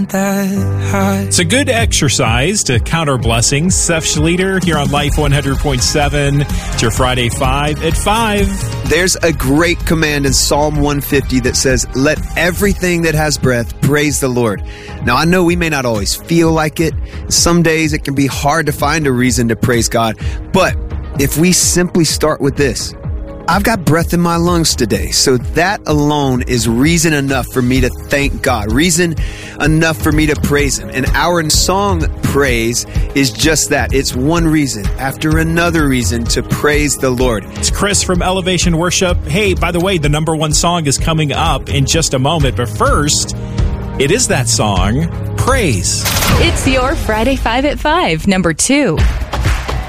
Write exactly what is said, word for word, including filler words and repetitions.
want that high. It's a good exercise to count our blessings. Seth Schleter here on Life one hundred point seven. It's your Friday five at five. There's a great command in Psalm one fifty that says, let everything that has breath praise the Lord. Now, I know we may not always feel like it. Some days it can be hard to find a reason to praise God. But if we simply start with this, I've got breath in my lungs today, so that alone is reason enough for me to thank God, reason enough for me to praise Him. And our song praise is just that. It's one reason after another reason to praise the Lord. It's Chris from Elevation Worship. Hey, by the way, the number one song is coming up in just a moment, but first, it is that song, Praise. It's your Friday five at five, number two.